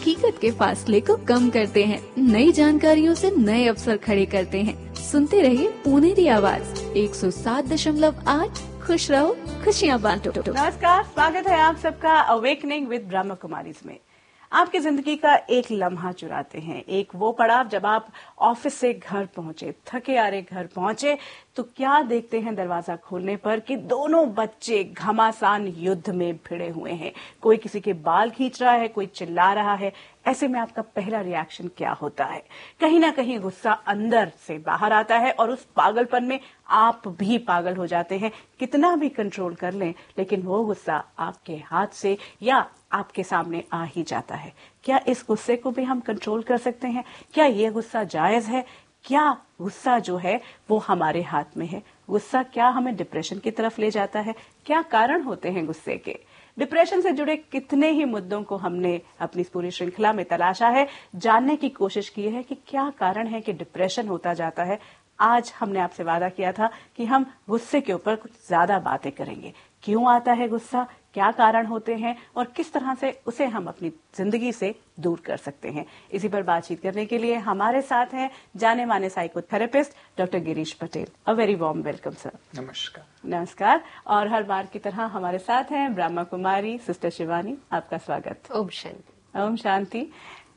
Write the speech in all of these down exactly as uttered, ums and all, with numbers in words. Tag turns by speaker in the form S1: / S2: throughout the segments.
S1: हकीकत के फासले को कम करते हैं, नई जानकारियों से नए अवसर खड़े करते हैं। सुनते रहिए पुनेरी आवाज एक सौ सात दशमलव आठ। खुश रहो, खुशियाँ बांटो।
S2: नमस्कार, स्वागत है आप सबका अवेकनिंग विद ब्रह्मा कुमारीज में। आपकी जिंदगी का एक लम्हा चुराते हैं, एक वो पड़ाव जब आप ऑफिस से घर पहुंचे, थके हारे घर पहुंचे, तो क्या देखते हैं दरवाजा खोलने पर कि दोनों बच्चे घमासान युद्ध में भिड़े हुए हैं। कोई किसी के बाल खींच रहा है, कोई चिल्ला रहा है। ऐसे में आपका पहला रिएक्शन क्या होता है? कहीं ना कहीं गुस्सा अंदर से बाहर आता है और उस पागलपन में आप भी पागल हो जाते हैं। कितना भी कंट्रोल कर लें, लेकिन वो गुस्सा आपके हाथ से या आपके सामने आ ही जाता है। क्या इस गुस्से को भी हम कंट्रोल कर सकते हैं? क्या ये गुस्सा जायज है? क्या गुस्सा जो है वो हमारे हाथ में है? गुस्सा क्या हमें डिप्रेशन की तरफ ले जाता है? क्या कारण होते हैं गुस्से के? डिप्रेशन से जुड़े कितने ही मुद्दों को हमने अपनी पूरी श्रृंखला में तलाशा है, जानने की कोशिश की है कि क्या कारण है कि डिप्रेशन होता जाता है। आज हमने आपसे वादा किया था कि हम गुस्से के ऊपर कुछ ज्यादा बातें करेंगे। क्यों आता है गुस्सा, क्या कारण होते हैं और किस तरह से उसे हम अपनी जिंदगी से दूर कर सकते हैं। इसी पर बातचीत करने के लिए हमारे साथ हैं जाने माने psychotherapist doctor Girish Patel. A very warm welcome sir.
S3: नमस्कार।
S2: नमस्कार। और हर बार की तरह हमारे साथ हैं ब्रह्मा कुमारी सिस्टर शिवानी। आपका स्वागत।
S4: ओम शांति।
S2: ओम शांति।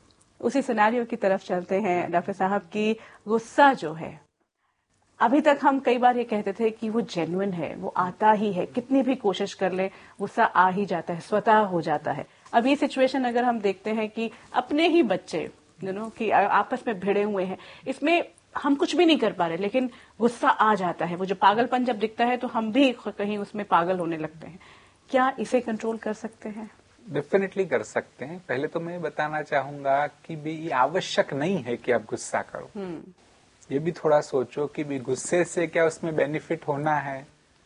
S2: उसी सिनेरियो की तरफ चलते हैं डॉक्टर साहब की गुस्सा जो है, अभी तक हम कई बार ये कहते थे कि वो जेन्युइन है, वो आता ही है, कितनी भी कोशिश कर ले गुस्सा आ ही जाता है, स्वतः हो जाता है। अब ये सिचुएशन अगर हम देखते हैं कि अपने ही बच्चे यू नो कि आपस में भिड़े हुए हैं, इसमें हम कुछ भी नहीं कर पा रहे लेकिन गुस्सा आ जाता है। वो जो पागलपन जब दिखता है तो हम भी कहीं उसमें पागल होने लगते हैं। क्या इसे कंट्रोल कर सकते हैं?
S3: डेफिनेटली कर सकते हैं। पहले तो मैं बताना चाहूंगा कि भी ये आवश्यक नहीं है कि आप गुस्सा करो। ये भी थोड़ा सोचो कि भी गुस्से से क्या उसमें बेनिफिट होना है?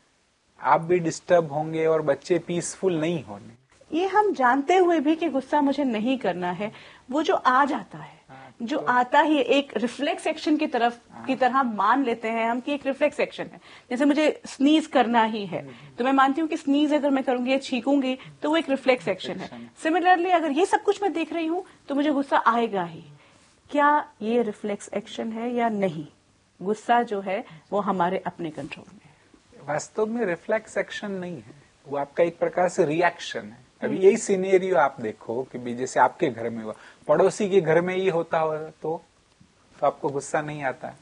S3: आप भी डिस्टर्ब होंगे और बच्चे पीसफुल नहीं होने।
S2: ये हम जानते हुए भी कि गुस्सा मुझे नहीं करना है, वो जो आ जाता है, जो तो, आता ही एक रिफ्लेक्स एक्शन की तरफ की तरह मान लेते हैं हम कि एक रिफ्लेक्स एक्शन है। जैसे मुझे स्नीज करना ही है तो मैं मानती हूँ कि स्नीज अगर मैं करूंगी, छींकूंगी, तो वो एक रिफ्लेक्स एक्शन है। सिमिलरली अगर ये सब कुछ मैं देख रही हूँ तो मुझे गुस्सा आएगा ही। क्या ये रिफ्लेक्स एक्शन है या नहीं? गुस्सा जो है वो हमारे अपने कंट्रोल में है।
S3: वास्तव में रिफ्लेक्स एक्शन नहीं है, वो आपका एक प्रकार से रिएक्शन है। अभी यही सिनेरियो आप देखो कि भी जैसे आपके घर में हुआ, पड़ोसी के घर में ये होता हो तो, तो आपको गुस्सा नहीं आता।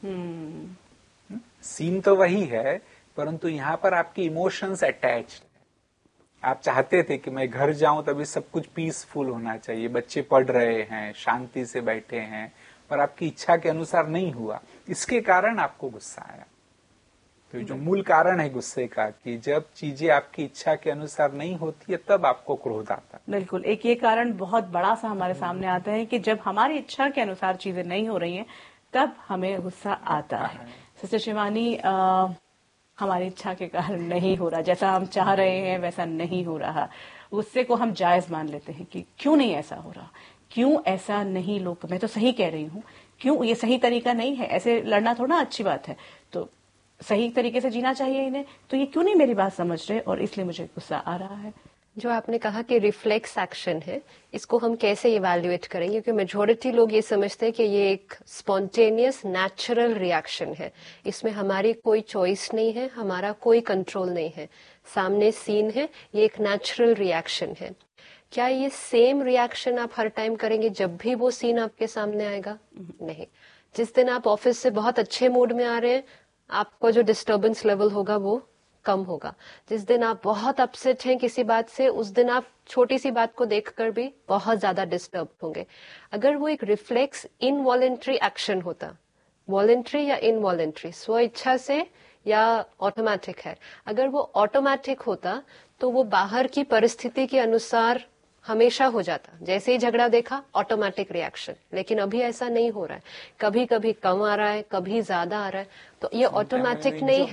S3: hmm. सीन तो वही है, परंतु यहाँ पर आपकी इमोशंस अटैच्ड है। आप चाहते थे कि मैं घर जाऊं तभी सब कुछ पीसफुल होना चाहिए, बच्चे पढ़ रहे हैं, शांति से बैठे हैं, पर आपकी इच्छा के अनुसार नहीं हुआ, इसके कारण आपको गुस्सा आया। तो जो मूल कारण है गुस्से का कि जब चीजें आपकी इच्छा के अनुसार नहीं होती है तब आपको क्रोध आता है।
S2: बिल्कुल, एक ये कारण बहुत बड़ा सा हमारे सामने आता है कि जब हमारी इच्छा के अनुसार चीजें नहीं हो रही हैं तब हमें गुस्सा आता है। सिस्टर शिवानी, आ, हमारी इच्छा के कारण नहीं हो रहा, जैसा हम चाह रहे हैं वैसा नहीं हो रहा। गुस्से को हम जायज मान लेते हैं कि क्यों नहीं ऐसा हो रहा, क्यों ऐसा नहीं, लोग मैं तो सही कह रही हूँ, क्यों ये सही तरीका नहीं है, ऐसे लड़ना थोड़ा अच्छी बात है, तो सही तरीके से जीना चाहिए इन्हें, तो ये क्यों नहीं मेरी बात समझ रहे और इसलिए मुझे गुस्सा आ रहा है।
S4: जो आपने कहा कि रिफ्लेक्स एक्शन है, इसको हम कैसे इवैल्यूएट करेंगे? क्योंकि मेजॉरिटी लोग ये समझते हैं कि ये एक स्पॉन्टेनियस नेचुरल रिएक्शन है, इसमें हमारी कोई चॉइस नहीं है, हमारा कोई कंट्रोल नहीं है, सामने सीन है, ये एक नेचुरल रिएक्शन है। क्या ये सेम रिएक्शन आप हर टाइम करेंगे जब भी वो सीन आपके सामने आएगा? नहीं। जिस दिन आप ऑफिस से बहुत अच्छे मूड में आ रहे हैं, आपको जो डिस्टर्बेंस लेवल होगा वो कम होगा। जिस दिन आप बहुत अपसेट हैं किसी बात से, उस दिन आप छोटी सी बात को देखकर भी बहुत ज्यादा डिस्टर्ब होंगे। अगर वो एक रिफ्लेक्स इनवॉलेंट्री एक्शन होता, वॉलेंट्री या इनवॉलेंट्री, स्व इच्छा से या ऑटोमेटिक है, अगर वो ऑटोमेटिक होता तो वो बाहर की परिस्थिति के अनुसार हमेशा हो जाता। जैसे ही झगड़ा देखा ऑटोमेटिक रिएक्शन, लेकिन अभी ऐसा नहीं हो रहा है। कभी कभी कम आ रहा है, कभी ज्यादा आ रहा है, तो ये ऑटोमेटिक नहीं है।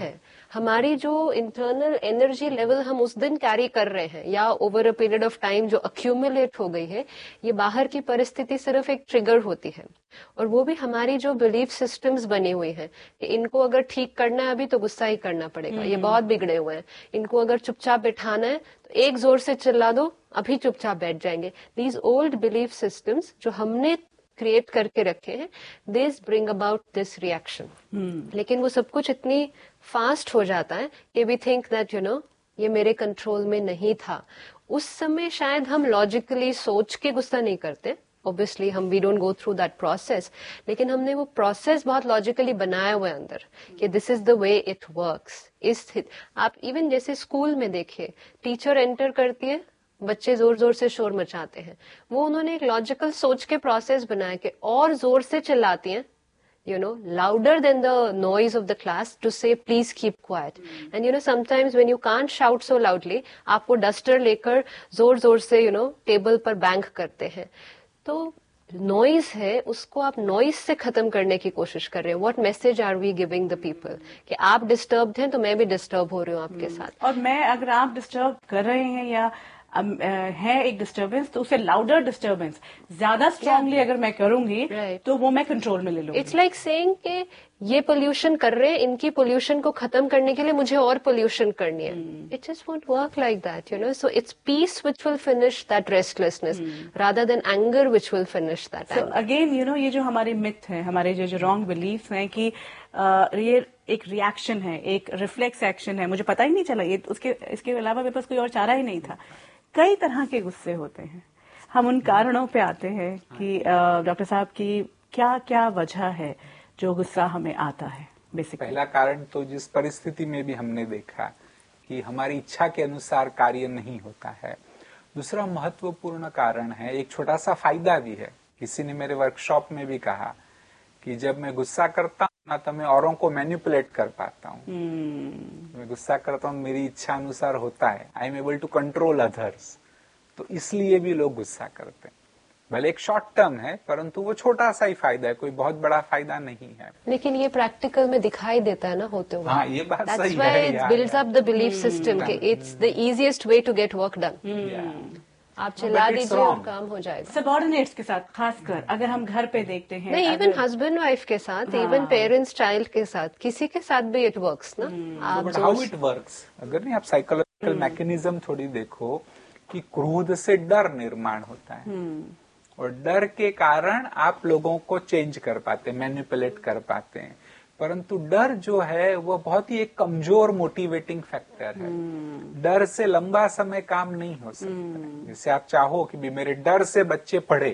S4: हमारी जो इंटरनल एनर्जी लेवल हम उस दिन कैरी कर रहे हैं या over a period of time जो अक्यूमुलेट हो गई है, ये बाहर की परिस्थिति सिर्फ एक ट्रिगर होती है। और वो भी हमारी जो बिलीफ सिस्टम्स बनी हुई है कि इनको अगर ठीक करना है अभी तो गुस्सा ही करना पड़ेगा, ये बहुत बिगड़े हुए हैं, इनको अगर चुपचाप बैठाना है तो एक जोर से चिल्ला दो, अभी चुपचाप बैठ जाएंगे। दीज ओल्ड बिलीफ सिस्टम्स जो हमने क्रिएट करके रखे हैं, this bring about this reaction. लेकिन वो सब कुछ इतनी फास्ट हो जाता है कि we think that you know ये मेरे कंट्रोल में नहीं था। उस समय शायद हम लॉजिकली सोच के गुस्सा नहीं करते, ऑब्वियसली हम we don't go through that process, लेकिन हमने वो प्रोसेस बहुत लॉजिकली बनाया हुआ है अंदर कि this is the way it works. इस आप इवन जैसे स्कूल में देखिए, टीचर एंटर करती है, बच्चे जोर जोर से शोर मचाते हैं, वो उन्होंने एक लॉजिकल सोच के प्रोसेस बनाया कि और जोर से चिल्लाती हैं, you know, louder than the noise of the class to say please keep quiet. Mm. And you know, sometimes when you can't shout so loudly, आप वो डस्टर लेकर जोर जोर से you know टेबल पर बैंग करते हैं। तो नॉइज है, उसको आप नॉइज से खत्म करने की कोशिश कर रहे हैं। What message are we giving the people कि आप डिस्टर्ब्ड हैं तो मैं भी डिस्टर्ब हो रही हूँ आपके साथ।
S2: और मैं अगर आप डिस्टर्ब कर रहे हैं या Um, uh, है एक डिस्टर्बेंस, तो उसे लाउडर डिस्टर्बेंस ज्यादा स्ट्रांगली yeah. अगर मैं करूंगी right. तो वो मैं कंट्रोल में ले लूंगी। इट्स लाइक सेइंग कि ये पोल्यूशन कर रहे हैं, इनकी पोल्यूशन को खत्म करने के लिए मुझे और पोल्यूशन करनी है। It just won't work like that, you know. So it's piece which will finish that restlessness rather than anger which will finish that anger. Again you know, ये जो हमारे मिथ है, हमारे जो जो रॉन्ग बिलीफ हैं कि uh, ये एक रिएक्शन है, एक रिफ्लेक्स एक्शन है, मुझे पता ही नहीं चला, ये उसके इसके अलावा मेरे पास कोई और चारा ही नहीं था। कई तरह के गुस्से होते हैं। हम उन कारणों पे आते हैं कि डॉक्टर साहब की क्या क्या वजह है जो गुस्सा हमें आता है। बेसिकली
S3: पहला कारण तो जिस परिस्थिति में भी हमने देखा कि हमारी इच्छा के अनुसार कार्य नहीं होता है। दूसरा महत्वपूर्ण कारण है, एक छोटा सा फायदा भी है। किसी ने मेरे वर्कशॉप में भी कहा कि जब मैं गुस्सा करता हूँ ना तो मैं औरों को मैनिपुलेट कर पाता हूँ। hmm. मैं गुस्सा करता हूँ, मेरी इच्छा अनुसार होता है, I am able to control others. तो इसलिए भी लोग गुस्सा करते हैं। भले एक शॉर्ट टर्म है, परंतु वो छोटा सा ही फायदा है, कोई बहुत बड़ा फायदा नहीं है।
S4: लेकिन ये प्रैक्टिकल में दिखाई देता है ना होते हुए।
S3: हाँ, ये बात
S4: That's
S3: सही
S4: why
S3: है।
S4: it builds up the belief system कि it's the easiest way to get work done। hmm. आप चिल्ला दीजिए और काम हो जाएगा।
S2: सबऑर्डिनेट्स के साथ खासकर अगर हम घर पे देखते हैं,
S4: नहीं, इवन हस्बैंड वाइफ के साथ, इवन पेरेंट्स चाइल्ड के साथ, किसी के साथ भी इट वर्क्स ना।
S3: आप हाउ इट वर्क्स, अगर नहीं आप साइकोलॉजिकल मैकेनिज्म थोड़ी देखो कि क्रोध से डर निर्माण होता है और डर के कारण आप लोगों को चेंज कर पाते, मैनिपुलेट कर पाते हैं। परंतु डर जो है वो बहुत ही एक कमजोर मोटिवेटिंग फैक्टर है। hmm. डर से लंबा समय काम नहीं हो सकता। hmm. जैसे आप चाहो कि भी मेरे डर से बच्चे पढ़े,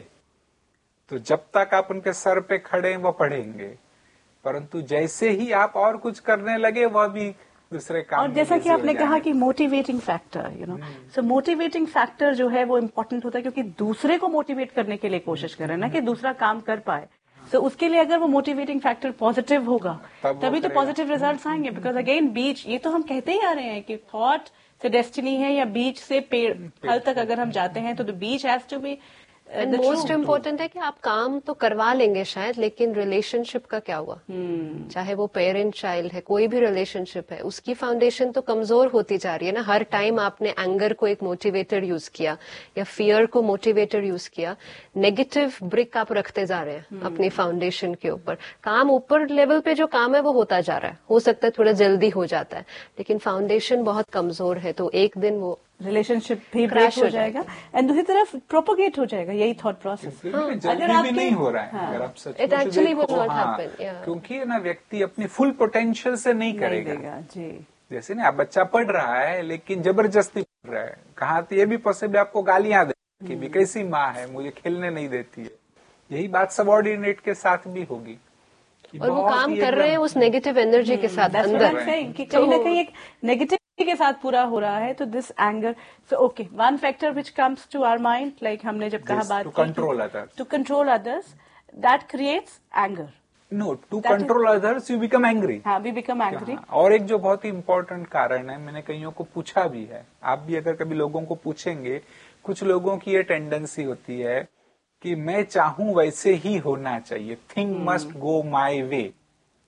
S3: तो जब तक आप उनके सर पे खड़े हैं वो पढ़ेंगे, परंतु जैसे ही आप और कुछ करने लगे वह भी दूसरे काम।
S2: और जैसा कि आपने कहा कि motivating factor, you know, so motivating factor जो है वो इम्पोर्टेंट होता है, क्योंकि दूसरे को मोटिवेट करने के लिए कोशिश करें ना कि दूसरा काम कर पाए। तो so, उसके लिए अगर वो मोटिवेटिंग फैक्टर पॉजिटिव होगा तभी तो पॉजिटिव रिजल्ट्स आएंगे। बिकॉज अगेन बीच, ये तो हम कहते ही आ रहे हैं कि थॉट से डेस्टिनी है, या बीच से पेड़ फल तक अगर हम जाते हैं तो the beach has to be
S4: and most important है कि आप काम तो करवा लेंगे शायद, लेकिन रिलेशनशिप का क्या हुआ? hmm. चाहे वो पेरेंट चाइल्ड है, कोई भी रिलेशनशिप है, उसकी फाउंडेशन तो कमजोर होती जा रही है ना। हर टाइम आपने एंगर को एक मोटिवेटर यूज किया या फियर को मोटिवेटर यूज किया, नेगेटिव ब्रिक आप रखते जा रहे हैं hmm. अपनी फाउंडेशन के ऊपर। काम ऊपर लेवल पे जो काम है वो होता जा रहा है, हो सकता है थोड़ा जल्दी हो जाता है, लेकिन फाउंडेशन बहुत कमजोर है, तो एक दिन वो
S2: रिलेशनशिप भी ब्रेक हो जाएगा एंड दूसरी तरफ प्रोपोगेट हो जाएगा। यही थॉट प्रोसेस
S3: अगर आप नहीं हो रहा है, हाँ, अगर आप सच में देखो, हाँ, क्योंकि ना व्यक्ति अपनी फुल पोटेंशियल से नहीं करेगा। जी, जैसे ना आप बच्चा पढ़ रहा है लेकिन जबरदस्ती पढ़ रहा है, कहाँ तो ये भी पॉसिबल आपको गालियां दे कि भी कैसी माँ है मुझे खेलने नहीं देती है। यही बात सबऑर्डिनेट के साथ भी होगी
S4: और वो काम कर रहे हैं उस नेगेटिव एनर्जी के साथ अंदर,
S2: कि कहीं ना कहीं एक नेगेटिव के साथ पूरा हो रहा है। तो this anger, so okay, one factor which comes to our mind, like हमने जब कहा बात
S3: to control others,
S2: to control others, that creates anger.
S3: No, to control others you become angry.
S2: हाँ, वी बिकम एंग्री।
S3: और एक जो बहुत ही important कारण है, मैंने कईयों को पूछा भी है, आप भी अगर कभी लोगों को पूछेंगे, कुछ लोगों की ये टेंडेंसी होती है कि मैं चाहूं वैसे ही होना चाहिए, थिंग मस्ट गो माई वे।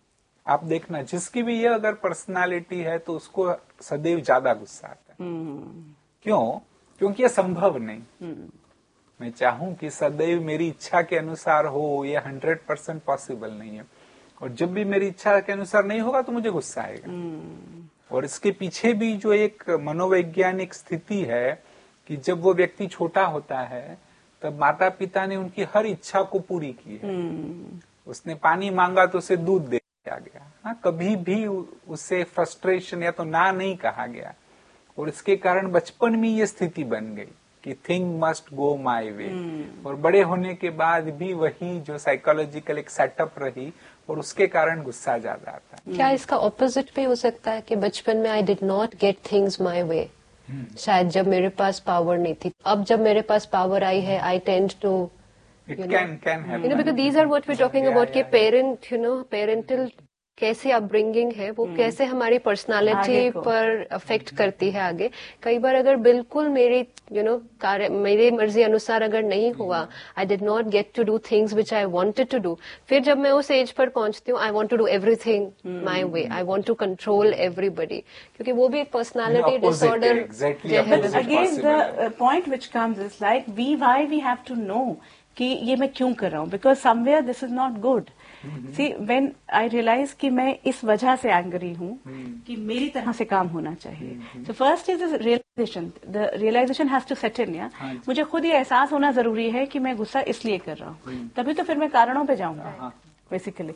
S3: आप देखना जिसकी भी ये अगर पर्सनालिटी है तो उसको सदैव ज्यादा गुस्सा आता है। क्यों? क्योंकि ये संभव नहीं। मैं चाहूं कि सदैव मेरी इच्छा के अनुसार हो, ये हंड्रेड परसेंट पॉसिबल नहीं है। और जब भी मेरी इच्छा के अनुसार नहीं होगा तो मुझे गुस्सा आएगा। और इसके पीछे भी जो एक मनोवैज्ञानिक स्थिति है कि जब वो व्यक्ति छोटा होता है तब माता पिता ने उनकी हर इच्छा को पूरी की है। उसने पानी मांगा तो उसे दूध दे दिया गया। हाँ, कभी भी उससे फ्रस्ट्रेशन या तो ना नहीं कहा गया। और इसके कारण बचपन में ये स्थिति बन गई कि thing must go my way. और बड़े होने के बाद भी वही जो साइकोलॉजिकल एक सेटअप रही और उसके कारण गुस्सा ज्यादा आता है।
S4: क्या इसका ऑपोजिट भी हो सकता है कि बचपन में I did not get things my way, शायद जब मेरे पास पावर नहीं थी, अब जब मेरे पास पावर आई है I tend to
S3: It can can happen.
S4: You know, because these are what we're talking
S3: Yeah,
S4: about कि
S3: yeah,
S4: parent, you know, parental कैसे अपब्रिंगिंग है वो कैसे हमारी पर्सनालिटी पर अफेक्ट करती है आगे। कई बार अगर बिल्कुल मेरी यू नो कार्य मेरी मर्जी अनुसार अगर नहीं हुआ, I did not gate to do things which I wanted to do, फिर जब मैं उस एज पर पहुंचती हूँ I want to do everything my way, I want to control everybody, क्योंकि वो भी एक personality disorder.
S2: Again the point which comes is like we why we have to know कि ये मैं क्यों कर रहा हूँ, because somewhere this is not good. See when I realise कि मैं इस वजह से एंग्री हूँ कि मेरी तरह से काम होना चाहिए। तो first is realisation, the realisation has to set इन। या मुझे खुद ये एहसास होना जरूरी है कि मैं गुस्सा इसलिए कर रहा हूँ, तभी तो फिर मैं कारणों पे जाऊंगा basically.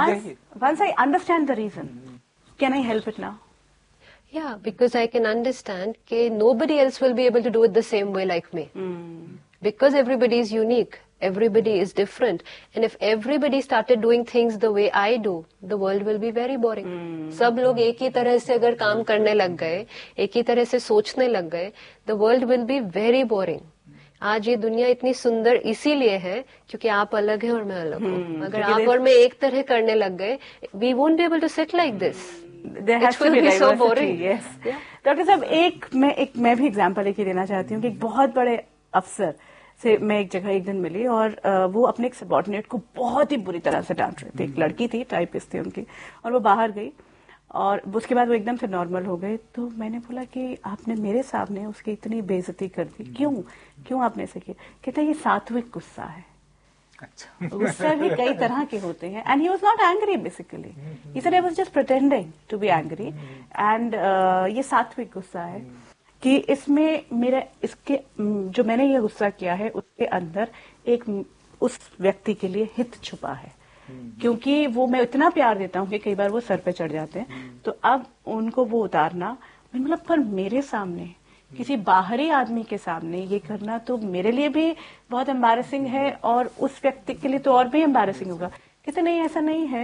S2: Once I understand the reason, can I help it now?
S4: Yeah, because I can understand that nobody else will be able to do it the same way like me. Mm. Because everybody is unique, everybody is different, and if everybody started doing things the way I do, the world will be very boring. Mm. सब लोग एक ही तरह से अगर काम करने लग गए, एक ही तरह से सोचने लग गए, the world will be very boring. आज ये दुनिया इतनी सुंदर इसीलिए है क्योंकि आप अलग हैं और मैं अलग हूँ। hmm. अगर आप और मैं एक तरह करने लग गए, we won't be able to sit like this.
S2: There has to be so boring. Yes. Doctor साहब, एक मैं एक मैं भी एग्जांपल लेके देना चाहती हूँ कि एक बहुत बड़े अफसर से मैं एक जगह एक दिन मिली और वो अपने एक सबॉर्डिनेट को बहुत ही बुरी तरह से डांट रहे थे। एक लड़की थी, टाइपिस्ट थी उनकी, और वो बाहर गई और उसके बाद वो एकदम से नॉर्मल हो गए। तो मैंने बोला कि आपने मेरे सामने उसकी इतनी बेइज्जती कर दी, क्यों क्यों आपने ऐसे किया? कहता ये सात्विक गुस्सा है। अच्छा। गुस्सा भी कई तरह के होते हैं, and he was not angry basically, he said I was just pretending to be angry, and ये सात्विक गुस्सा है कि इसमें मेरा इसके जो मैंने ये गुस्सा किया है उसके अंदर एक उस व्यक्ति के लिए हित छुपा है, क्योंकि वो मैं इतना प्यार देता हूँ कि कई बार वो सर पे चढ़ जाते हैं। तो अब उनको वो उतारना, मतलब पर मेरे सामने किसी बाहरी आदमी के सामने ये करना तो मेरे लिए भी बहुत एम्बैरेसिंग है और उस व्यक्ति के लिए तो और भी एम्बैरेसिंग होगा। कहते नहीं, ऐसा नहीं है,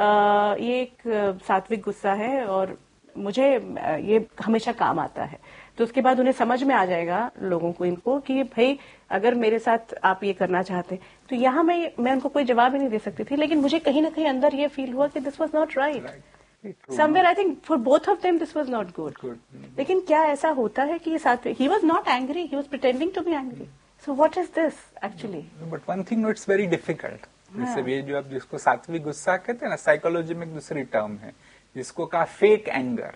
S2: आ, ये एक सात्विक गुस्सा है और मुझे ये हमेशा काम आता है। तो उसके बाद उन्हें समझ में आ जाएगा लोगों को, इनको, कि भाई अगर मेरे साथ आप ये करना चाहते। तो यहाँ मैं मैं उनको कोई जवाब ही नहीं दे सकती थी, लेकिन मुझे कहीं ना कहीं अंदर ये फील हुआ कि this was not right. Somewhere I think for both of them this was not good. good. लेकिन क्या ऐसा होता है कि ये साथ, he was not angry, he was pretending to be angry. So what is this actually?
S3: But one thing, no, it's very difficult. जैसे ये जो आप जिसको सात्विक गुस्सा कहते हैं ना, साइकोलॉजी में एक दूसरी टर्म है जिसको कहा fake anger,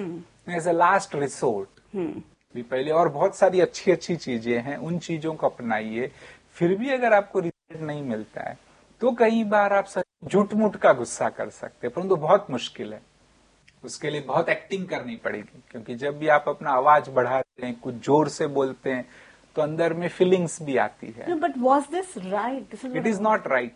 S3: as a last resort. भी पहले और बहुत सारी अच्छी अच्छी चीजें हैं, उन चीजों को अपनाइए, फिर भी अगर आपको रिजल्ट नहीं मिलता है तो कई बार आप झूठ मूठ का गुस्सा कर सकते हैं, परंतु बहुत मुश्किल है। उसके लिए बहुत एक्टिंग करनी पड़ेगी, क्योंकि जब भी आप अपना आवाज बढ़ाते हैं, कुछ जोर से बोलते हैं, तो अंदर में फीलिंग्स भी आती है।
S2: But was this right?
S3: It is not right,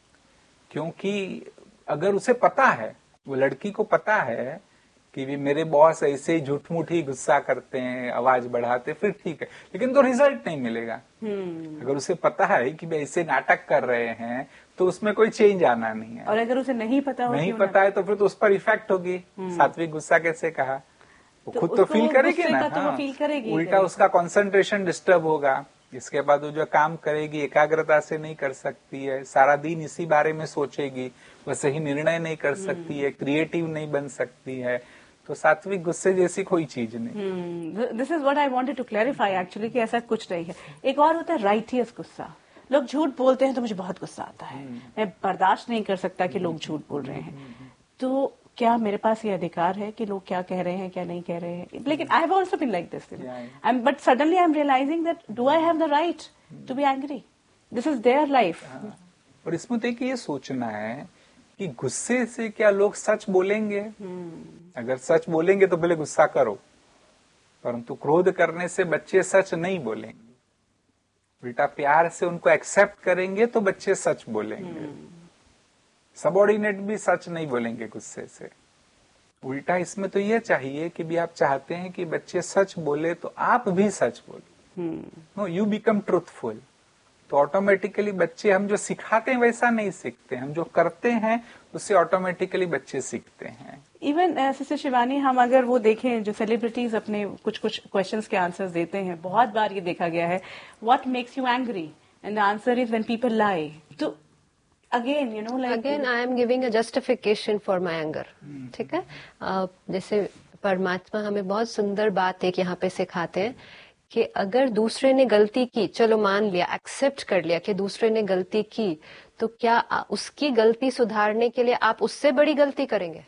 S3: क्योंकि अगर उसे पता है, वो लड़की को पता है कि भी मेरे बॉस ऐसे ही झूठ मूठ ही गुस्सा करते हैं, आवाज बढ़ाते, फिर ठीक है, लेकिन तो रिजल्ट नहीं मिलेगा। hmm. अगर उसे पता है कि वे ऐसे नाटक कर रहे हैं तो उसमें कोई चेंज आना नहीं है।
S2: और अगर उसे नहीं पता हो,
S3: नहीं पता है तो फिर तो उस पर इफेक्ट होगी। hmm. सात्विक गुस्सा कैसे कहा, वो तो खुद तो फील करेगी ना,
S2: तो वो फील करेगी,
S3: उल्टा उसका कंसंट्रेशन डिस्टर्ब होगा। इसके बाद वो जो काम करेगी एकाग्रता से नहीं कर सकती है, सारा दिन इसी बारे में सोचेगी, वो सही निर्णय नहीं कर सकती है, क्रिएटिव नहीं बन सकती है। तो सात्विक गुस्से जैसी कोई चीज नहीं।
S2: This is what I wanted to clarify actually, कि ऐसा कुछ नहीं है। एक और होता है राइटियस गुस्सा। लोग झूठ बोलते हैं तो मुझे बहुत गुस्सा आता है, मैं बर्दाश्त नहीं कर सकता कि लोग झूठ बोल रहे हैं। तो क्या मेरे पास ये अधिकार है कि लोग क्या कह रहे हैं क्या नहीं कह रहे हैं? लेकिन I have also been like this, I am but suddenly I am realising that do I have the right to be angry? This is their life.
S3: और इसमें देखिए ये सोचना है कि गुस्से से क्या लोग सच बोलेंगे? hmm. अगर सच बोलेंगे तो भले गुस्सा करो, परंतु क्रोध करने से बच्चे सच नहीं बोलेंगे. उल्टा प्यार से उनको एक्सेप्ट करेंगे तो बच्चे सच बोलेंगे. सबऑर्डिनेट भी सच नहीं बोलेंगे गुस्से से. उल्टा इसमें तो ये चाहिए कि भी आप चाहते हैं कि बच्चे सच बोले तो आप भी सच बोलो. No, you become truthful. तो ऑटोमेटिकली बच्चे, हम जो सिखाते हैं वैसा नहीं सीखते, हम जो करते हैं उससे ऑटोमेटिकली बच्चे सीखते हैं.
S2: इवन सिस्टर शिवानी, हम अगर वो देखें जो सेलिब्रिटीज अपने कुछ कुछ क्वेश्चंस के आंसर्स देते हैं, बहुत बार ये देखा गया है, what makes you angry, and the answer is when people लाई. तो again you know like
S4: again I am giving a justification for my anger. ठीक है, uh, जैसे परमात्मा हमें बहुत सुंदर बात एक यहाँ पे सिखाते हैं कि अगर दूसरे ने गलती की, चलो मान लिया, एक्सेप्ट कर लिया कि दूसरे ने गलती की, तो क्या उसकी गलती सुधारने के लिए आप उससे बड़ी गलती करेंगे?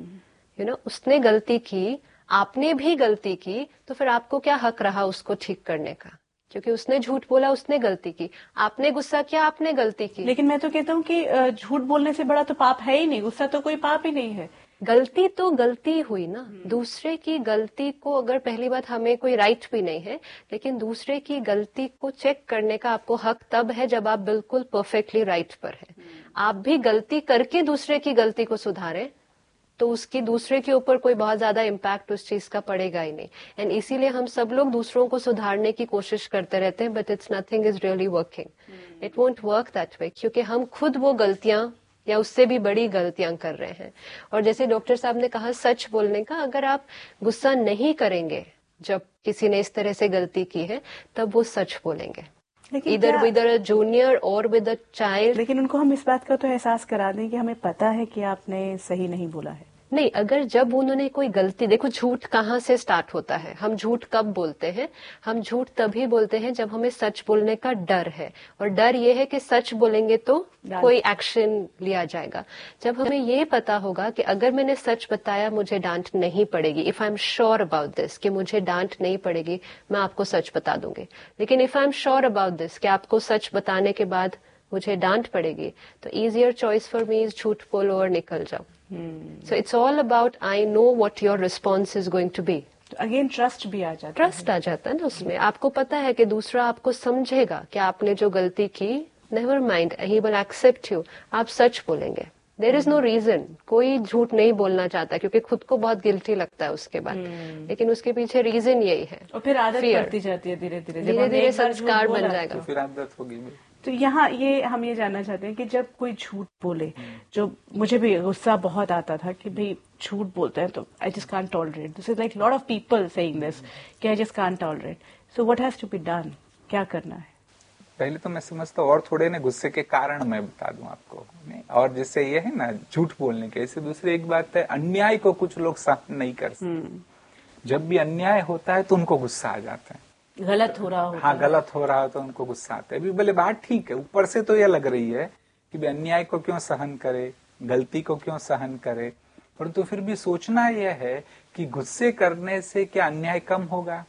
S4: यू नो, उसने गलती की, आपने भी गलती की, तो फिर आपको क्या हक रहा उसको ठीक करने का? क्योंकि उसने झूठ बोला, उसने गलती की, आपने गुस्सा किया, आपने गलती की.
S2: लेकिन मैं तो कहता हूँ कि झूठ बोलने से बड़ा तो पाप है ही नहीं, गुस्सा तो कोई पाप ही नहीं है.
S4: गलती तो गलती हुई ना. दूसरे की गलती को, अगर पहली बात हमें कोई राइट भी नहीं है, लेकिन दूसरे की गलती को चेक करने का आपको हक तब है जब आप बिल्कुल परफेक्टली राइट पर है. आप भी गलती करके दूसरे की गलती को सुधारें तो उसकी दूसरे के ऊपर कोई बहुत ज्यादा इम्पैक्ट उस चीज का पड़ेगा ही नहीं. एंड इसीलिए हम सब लोग दूसरों को सुधारने की कोशिश करते रहते हैं, but it's nothing is really working. It won't work that way, क्योंकि हम खुद वो गलतियां या उससे भी बड़ी गलतियां कर रहे हैं. और जैसे डॉक्टर साहब ने कहा सच बोलने का, अगर आप गुस्सा नहीं करेंगे जब किसी ने इस तरह से गलती की है, तब वो सच बोलेंगे. इधर विद अ जूनियर और विद अ चाइल्ड.
S2: लेकिन उनको हम इस बात का तो एहसास करा दें कि हमें पता है कि आपने सही नहीं बोला है.
S4: नहीं, अगर जब उन्होंने कोई गलती, देखो झूठ कहाँ से स्टार्ट होता है, हम झूठ कब बोलते हैं? हम झूठ तभी बोलते हैं जब हमें सच बोलने का डर है, और डर ये है कि सच बोलेंगे तो कोई एक्शन लिया जाएगा. जब हमें ये पता होगा कि अगर मैंने सच बताया मुझे डांट नहीं पड़ेगी, if I am sure about this कि मुझे डांट नहीं पड़ेगी, मैं आपको सच बता दूंगी. लेकिन if I am sure about this कि आपको सच बताने के बाद मुझे डांट पड़ेगी, तो easier choice for me is झूठ बोलो और निकल जाओ. So it's all about I know what your response is going to be.
S2: तो अगेन ट्रस्ट भी आ जाता है.
S4: ट्रस्ट आ जाता है ना उसमें. आपको पता है कि दूसरा आपको समझेगा कि आपने जो गलती की, never mind, he will accept you. आप सच बोलेंगे. There is no reason. कोई झूठ नहीं बोलना चाहता क्योंकि खुद को बहुत गिल्टी लगता है उसके बाद, hmm. लेकिन उसके पीछे रीजन यही है.
S2: और फिर आदत पड़ती जाती है, धीरे धीरे
S4: धीरे धीरे संस्कार बन जाएगा,
S3: तो फिर आदत होगी.
S2: तो यहाँ ये हम ये जानना चाहते हैं कि जब कोई झूठ बोले, जो मुझे भी गुस्सा बहुत आता था कि भाई झूठ बोलते हैं तो I just can't tolerate. This is like lot of people saying this कि I just can't tolerate. So what has to be done? क्या करना है?
S3: पहले तो मैं समझता हूँ, और थोड़े ना गुस्से के कारण मैं बता दूं आपको. और जैसे ये है ना झूठ बोलने के, ऐसे दूसरी एक बात है, अन्याय को कुछ लोग सहन नहीं कर सकते. जब भी अन्याय होता है तो उनको गुस्सा आ जाता है.
S2: गलत हो रहा होता
S3: हाँ, गलत हो रहा हो तो उनको गुस्सा आता है. अभी भले बात ठीक है, ऊपर से तो यह लग रही है कि भी अन्याय को क्यों सहन करे, गलती को क्यों सहन करे, परंतु तो फिर भी सोचना यह है कि गुस्से करने से क्या अन्याय कम होगा?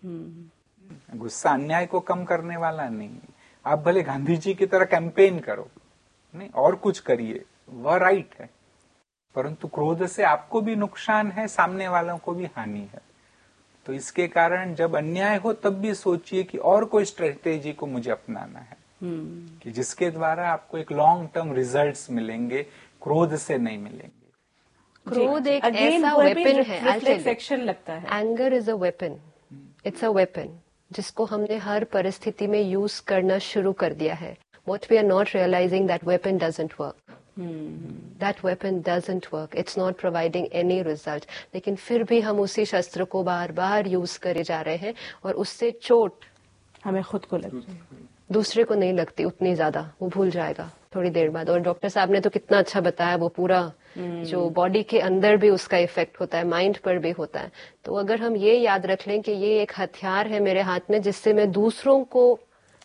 S3: गुस्सा अन्याय को कम करने वाला नहीं. आप भले गांधी जी की तरह कैंपेन करो, नहीं और कुछ करिए, वह राइट है, परंतु क्रोध से आपको भी नुकसान है, सामने वालों को भी हानि है. तो इसके कारण जब अन्याय हो तब भी सोचिए कि और कोई स्ट्रेटेजी को मुझे अपनाना है, hmm. कि जिसके द्वारा आपको एक लॉन्ग टर्म रिजल्ट्स मिलेंगे, क्रोध से नहीं मिलेंगे.
S4: क्रोध एक ऐसा वेपन है,
S2: रिफ्लेक्शन लगता है.
S4: Anger is a weapon, it's a weapon जिसको हमने हर परिस्थिति में यूज करना शुरू कर दिया है. What we are not realizing, that weapon doesn't work. Hmm. That weapon doesn't work. It's not providing any result. लेकिन फिर भी हम उसी शस्त्र को बार बार यूज करे जा रहे हैं, और उससे चोट
S2: हमें खुद को लगती है,
S4: दूसरे को नहीं लगती उतनी ज्यादा. वो भूल जाएगा थोड़ी देर बाद. और डॉक्टर साहब ने तो कितना अच्छा बताया, वो पूरा hmm. जो बॉडी के अंदर भी उसका इफेक्ट होता है, माइंड पर भी होता है. तो अगर हम ये याद रख लें कि ये एक हथियार है मेरे हाथ में जिससे मैं दूसरों को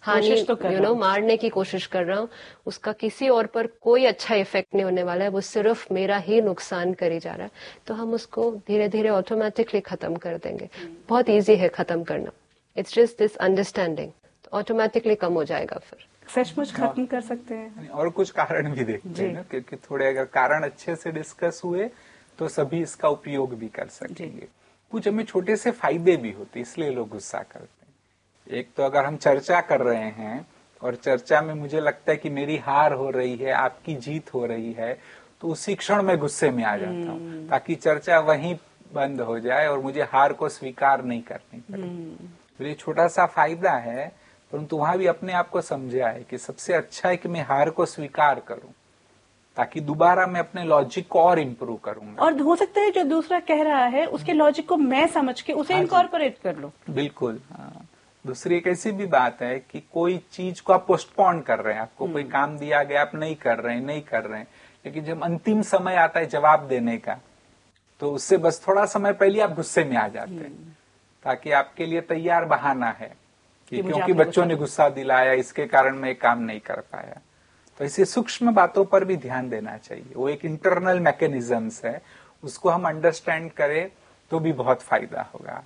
S4: हानि
S2: कोशिश तो कर
S4: यू
S2: रहा
S4: नो
S2: हूं।
S4: मारने की कोशिश कर रहा हूँ, उसका किसी और पर कोई अच्छा इफेक्ट नहीं होने वाला है, वो सिर्फ मेरा ही नुकसान करी जा रहा है, तो हम उसको धीरे धीरे ऑटोमेटिकली खत्म कर देंगे। बहुत इजी है खत्म करना, इट्स जस्ट दिस अंडरस्टैंडिंग, तो ऑटोमेटिकली कम हो जाएगा फिर।
S2: सचमुच खत्म कर सकते हैं।
S3: और कुछ कारण भी देखते हैं ना, क्योंकि थोड़े अगर कारण अच्छे से डिस्कस हुए तो सभी इसका उपयोग भी कर सकेंगे। कुछ हमें छोटे से फायदे भी होते, इसलिए लोग गुस्सा करते हैं। एक तो अगर हम चर्चा कर रहे हैं और चर्चा में मुझे लगता है कि मेरी हार हो रही है, आपकी जीत हो रही है, तो उसी क्षण मैं गुस्से में आ जाता हूँ, ताकि चर्चा वहीं बंद हो जाए और मुझे हार को स्वीकार नहीं करनी पड़े। तो ये छोटा सा फायदा है, परंतु वहां भी अपने आप को समझा है कि सबसे अच्छा है कि मैं हार को स्वीकार करूं, ताकि दोबारा मैं अपने लॉजिक को और इम्प्रूव करूंगा।
S2: और हो सकता है जो दूसरा कह रहा है उसके लॉजिक को मैं समझ के उसे इनकॉर्पोरेट कर लूं।
S3: बिल्कुल। हाँ। दूसरी एक ऐसी भी बात है कि कोई चीज को आप पोस्टपोन कर रहे हैं, आपको कोई काम दिया गया, आप नहीं कर रहे हैं नहीं कर रहे हैं, लेकिन जब अंतिम समय आता है जवाब देने का, तो उससे बस थोड़ा समय पहले आप गुस्से में आ जाते हैं, ताकि आपके लिए तैयार बहाना है कि क्योंकि बच्चों ने गुस्सा दिलाया, इसके कारण मैं काम नहीं कर पाया। तो ऐसे सूक्ष्म बातों पर भी ध्यान देना चाहिए। वो एक इंटरनल मैकेनिज्म्स है, उसको हम अंडरस्टैंड करें तो भी बहुत फायदा होगा।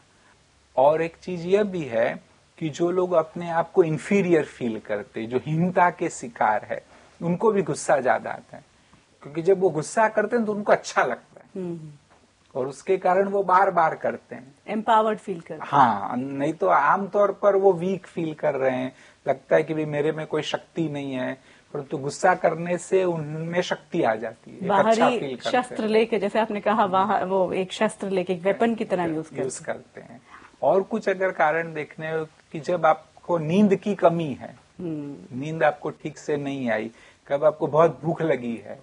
S3: और एक चीज यह भी है कि जो लोग अपने आप को इंफीरियर फील करते, जो हीनता के शिकार है, उनको भी गुस्सा ज्यादा आता है, क्योंकि जब वो गुस्सा करते हैं तो उनको अच्छा लगता है और उसके कारण वो बार बार करते हैं,
S2: एम्पावर्ड फील करते हैं।
S3: हाँ, नहीं तो आमतौर पर वो वीक फील कर रहे हैं, लगता है कि भी मेरे में कोई शक्ति नहीं है, परंतु तो गुस्सा करने से उनमें शक्ति आ जाती है,
S2: बाहरी
S3: अच्छा फील करते
S2: शस्त्र लेके, जैसे आपने कहा, वहाँ वो एक शस्त्र लेके, एक वेपन की तरह यूज करते
S3: यूज करते हैं। और कुछ अगर कारण देखने हो कि जब आपको नींद की कमी है, नींद आपको ठीक से नहीं आई, कब आपको बहुत भूख लगी है,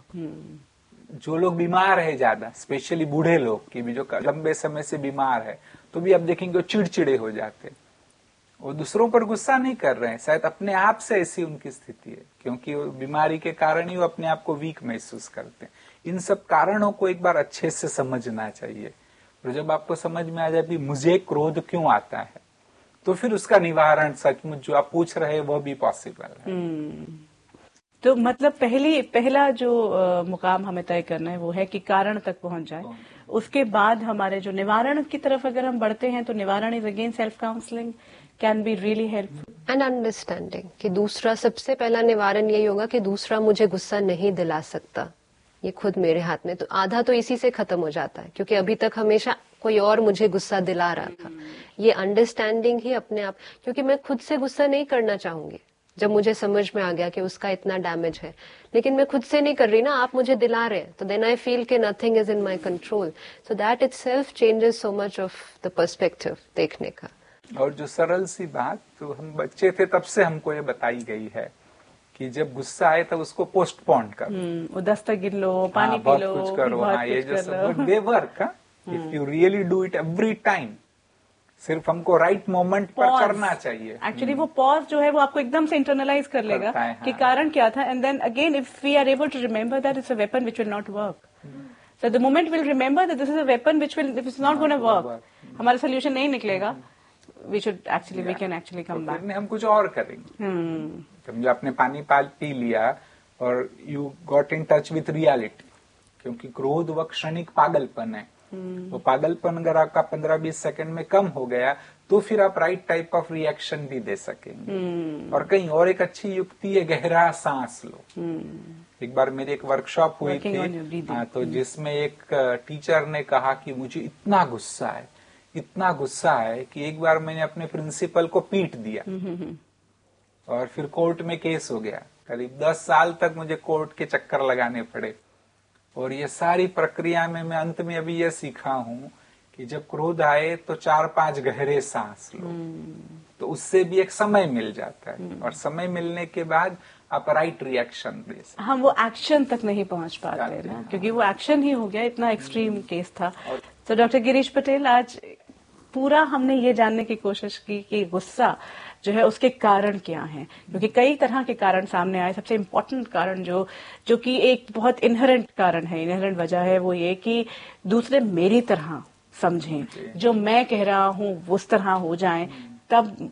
S3: जो लोग बीमार है ज्यादा, स्पेशली बूढ़े लोग की भी जो लंबे समय से बीमार है, तो भी आप देखेंगे वो चिड़चिड़े हो जाते हैं, वो दूसरों पर गुस्सा नहीं कर रहे हैं, शायद अपने आप से ऐसी उनकी स्थिति है, क्योंकि वो बीमारी के कारण ही वो अपने आप को वीक महसूस करते हैं। इन सब कारणों को एक बार अच्छे से समझना चाहिए, और जब आपको समझ में आ जाए कि मुझे क्रोध क्यों आता है, तो फिर उसका निवारण सचमुच जो आप पूछ रहे हैं वो भी पॉसिबल है।
S2: तो मतलब पहली पहला जो आ, मुकाम हमें तय करना है वो है कि कारण तक पहुंच जाए। उसके बाद हमारे जो निवारण की तरफ अगर हम बढ़ते हैं, तो निवारण is again self counselling can be really helpful
S4: and understanding कि दूसरा, सबसे पहला निवारण यही होगा कि दूसरा मुझे गुस्सा नहीं दिला सकता, ये खुद मेरे हाथ में, तो आधा तो इसी से खत्म हो जाता है, क्योंकि अभी तक हमेशा कोई और मुझे गुस्सा दिला रहा था। ये अंडरस्टैंडिंग ही अपने आप, क्योंकि मैं खुद से गुस्सा नहीं करना चाहूंगी जब मुझे समझ में आ गया कि उसका इतना डैमेज है, लेकिन मैं खुद से नहीं कर रही ना, आप मुझे दिला रहे हैं, तो देन आई फील कि nothing is in my control, so that itself changes so much of the perspective देखने का।
S3: और जो सरल सी बात, तो हम बच्चे थे तब से हमको ये बताई गई है कि जब गुस्सा आए तब उसको पोस्टपोन करो,
S2: वो दस्तक गिन लो, पानी
S3: हाँ,
S2: पी
S3: बहुत
S2: लो,
S3: कुछ करो,
S2: बहुत
S3: हाँ, ये
S2: कुछ
S3: जो
S2: कर लो।
S3: सब they work, if you really do it every time, सिर्फ हमको राइट मोमेंट पर करना चाहिए।
S2: एक्चुअली वो पॉज जो है वो आपको एकदम से इंटरनलाइज कर लेगा
S3: करता है, हाँ।
S2: कि कारण क्या था, and then again if we are able to remember that it's a weapon which will not work, so the moment will remember that this is a weapon which will if it's not gonna work, हमारा solution नहीं निकलेगा, we should actually we can actually come back,
S3: हम कुछ और करेंगे। समझो आपने पानी पाल पी लिया और you got in touch with reality, क्योंकि क्रोध व क्षणिक पागलपन है, वो पागलपन अगर आपका पंद्रह बीस सेकंड में कम हो गया, तो फिर आप राइट टाइप ऑफ रिएक्शन भी दे सकेंगे। और कहीं और एक अच्छी युक्ति है, गहरा सांस लो। एक बार मेरी एक वर्कशॉप हुई थी, हाँ, तो जिसमें एक टीचर ने कहा कि मुझे इतना गुस्सा है, इतना गुस्सा है कि एक बार मैंने अपने प्रिंसिपल को पीट दिया और फिर कोर्ट में केस हो गया। करीब दस साल तक मुझे कोर्ट के चक्कर लगाने पड़े, और ये सारी प्रक्रिया में मैं अंत में अभी ये सीखा हूँ कि जब क्रोध आए तो चार पांच गहरे सांस लो, तो उससे भी एक समय मिल जाता है, और समय मिलने के बाद आप राइट रिएक्शन दे सकते।
S2: हम वो एक्शन तक नहीं पहुंच पाते ना, क्योंकि वो एक्शन ही हो गया, इतना एक्सट्रीम केस था। तो डॉक्टर गिरीश पटेल, आज पूरा हमने ये जानने की कोशिश की कि गुस्सा जो है उसके कारण क्या हैं, क्योंकि कई तरह के कारण सामने आए। सबसे इम्पोर्टेंट कारण जो जो कि एक बहुत इनहेरेंट कारण है, इनहेरेंट वजह है, वो ये कि दूसरे मेरी तरह समझें, जो मैं कह रहा हूँ उस तरह हो जाएं, तब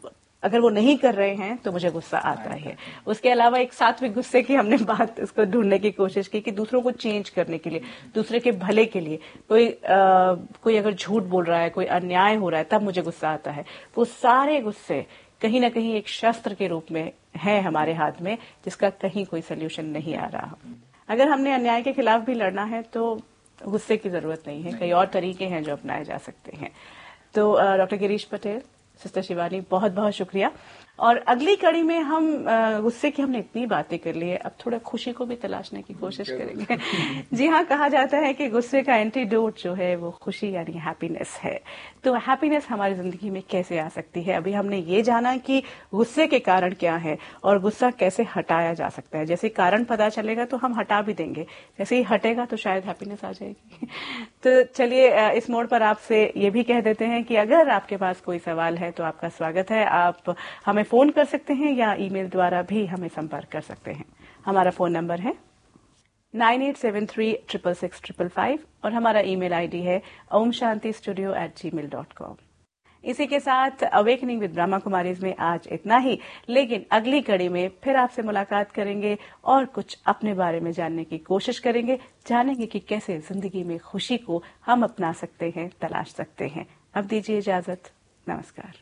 S2: अगर वो नहीं कर रहे हैं तो मुझे गुस्सा आता है। उसके अलावा एक सात्विक गुस्से की हमने बात उसको ढूंढने की कोशिश की कि दूसरों को चेंज करने के लिए, दूसरे के भले के लिए, कोई आ, कोई अगर झूठ बोल रहा है, कोई अन्याय हो रहा है, तब मुझे गुस्सा आता है। वो सारे गुस्से कहीं ना कहीं एक शस्त्र के रूप में है हमारे हाथ में, जिसका कहीं कोई सोल्यूशन नहीं आ रहा। अगर हमने अन्याय के खिलाफ भी लड़ना है तो गुस्से की जरूरत नहीं है, कई और तरीके हैं जो अपनाए जा सकते हैं। तो डॉक्टर गिरीश पटेल, सिस्टर शिवानी, बहुत बहुत शुक्रिया। और अगली कड़ी में हम गुस्से की हमने इतनी बातें कर ली है, अब थोड़ा खुशी को भी तलाशने की कोशिश करेंगे। जी हाँ, कहा जाता है कि गुस्से का एंटीडोट जो है वो खुशी यानी हैप्पीनेस है। तो हैप्पीनेस हमारी जिंदगी में कैसे आ सकती है? अभी हमने ये जाना कि गुस्से के कारण क्या है और गुस्सा कैसे हटाया जा सकता है। जैसे कारण पता चलेगा तो हम हटा भी देंगे, जैसे ही हटेगा तो शायद हैप्पीनेस आ जाएगी। तो चलिए इस मोड़ पर आपसे ये भी कह देते हैं कि अगर आपके पास कोई सवाल है तो आपका स्वागत है। आप हमें फोन कर सकते हैं या ईमेल द्वारा भी हमें संपर्क कर सकते हैं। हमारा फोन नंबर है nine eight seven three triple six triple five और हमारा ईमेल आईडी है ओम शांति स्टूडियो एट जी मेल डॉट कॉम। इसी के साथ अवेकनिंग विद ब्रह्मा कुमारीज में आज इतना ही, लेकिन अगली कड़ी में फिर आपसे मुलाकात करेंगे और कुछ अपने बारे में जानने की कोशिश करेंगे, जानेंगे कि कैसे जिंदगी में खुशी को हम अपना सकते हैं, तलाश सकते हैं। अब दीजिए इजाजत, नमस्कार।